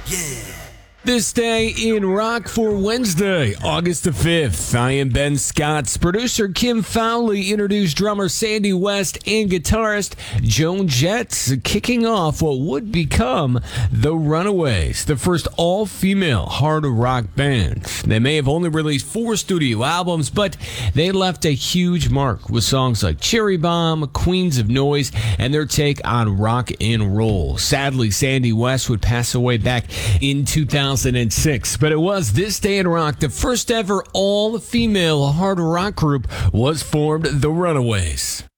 This day in rock for Wednesday, August the 5th. I am Ben Scotts. Producer Kim Fowley introduced drummer Sandy West and guitarist Joan Jett, kicking off what would become the Runaways, the first all-female hard rock band. They may have only released 4 studio albums, but they left a huge mark with songs like Cherry Bomb, Queens of Noise, and their take on rock and roll. Sadly, Sandy West would pass away back in 2006, but it was this day in rock, the first ever all-female hard rock group was formed, the Runaways.